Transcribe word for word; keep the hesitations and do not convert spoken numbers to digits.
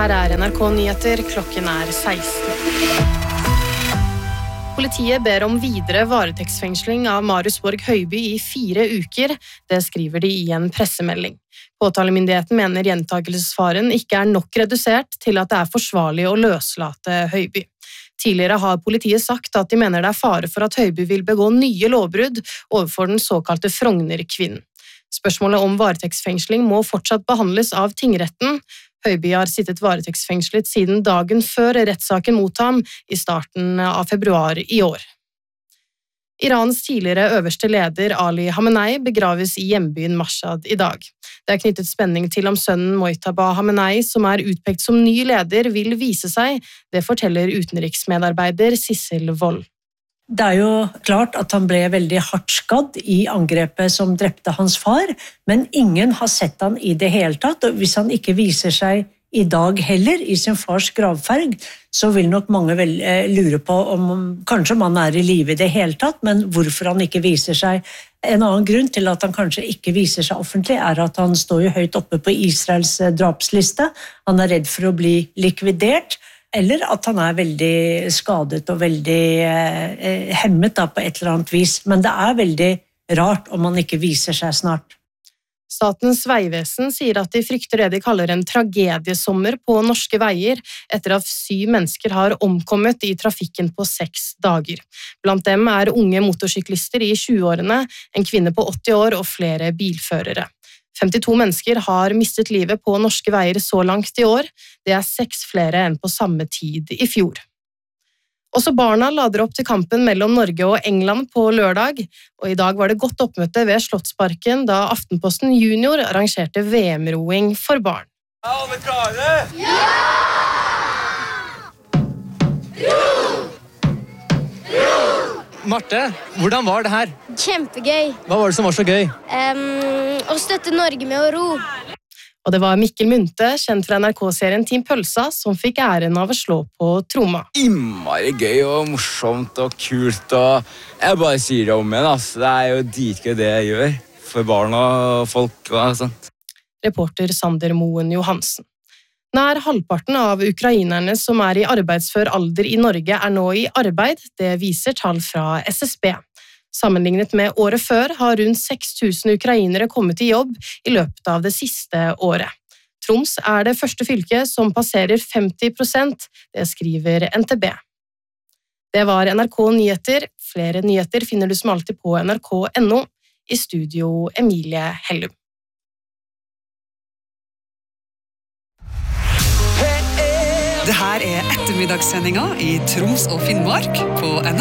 Her er N R K Nyheter, klokken er seksten. Politiet ber om videre varetektsfengsling av Marius Borg Høiby i fire uker, det skriver de i en pressemelding. Påtalemyndigheten mener gjentakelsesfaren ikke er nok redusert til at det er forsvarlig å løslate Høiby. Tidligere har politiet sagt at de mener det er fare for at Høiby vil begå nye lovbrudd overfor den såkalte Frogner-kvinnen. Spørsmålet om varetektsfengsling må fortsatt behandles av tingretten. Høiby har sittet varetektsfengslet siden dagen før rettssaken mot ham i starten av februar i år. Irans tidligere øverste leder Ali Khamenei begraves i hjembyen Mashhad i dag. Det er knyttet spenning til om sønnen Mojtaba Khamenei, som er utpekt som ny leder, vil vise seg. Det forteller utenriksmedarbeider Sissel Wold. Det er jo klart at han ble veldig hardt skadd i angrepet som drepte hans far, men ingen har sett han i det hele tatt, og hvis han ikke viser seg i dag heller i sin fars gravferg, så vil nok mange vel, eh, lure på om kanskje man er i live i det hele tatt, men hvorfor han ikke viser seg. En annen grunn til at han kanskje ikke viser seg offentlig er at han står jo høyt oppe på Israels drapsliste. Han er redd for å bli likvidert, eller at han er veldig skadet og veldig eh, hemmet da, på et eller annet vis. Men det er veldig rart om han ikke viser seg snart. Statens vegvesen sier at de frykter det de kaller en tragediesommer på norske veier, etter at syv mennesker har omkommet i trafikken på seks dager. Blant dem er unge motorsyklister i tjueårene, en kvinne på åtti år og flere bilførere. femtito mennesker har mistet livet på norske veier så langt i år. Det er seks flere enn på samme tid i fjor. Også barna lader opp til kampen mellom Norge og England på lørdag, og i dag var det godt oppmøte ved Slottsparken da Aftenposten Junior arrangerte V M-roing for barn. Er alle klare? Ja! Ro! Ro! Marte, hvordan var det her? Kjempegøy. Hva var det som var så gøy? Um, å støtte Norge med å ro. Og det var Mikkel Munthe, kjent fra N R K-serien Team Pølsa, som fikk æren av å slå på tromma. Innmari gøy og morsomt og kult, og jeg bare sier det om igjen, altså. Det er jo dritgøy det jeg gjør for barn og folk og sånt. Reporter Sander Moen Johansen. Nær halvparten av ukrainerne som er i arbeidsfør alder i Norge er nå i arbeid, det viser tall fra S S B. Sammenlignet med året før har rundt seks tusen ukrainere kommet i jobb i løpet av det siste året. Troms er det første fylket som passerer femti prosent, det skriver N T B. Det var N R K Nyheter. Flere nyheter finner du som alltid på N R K punktum N O. I studio Emilie Hellum. Det her er ettermiddagssendinga i Troms og Finnmark på N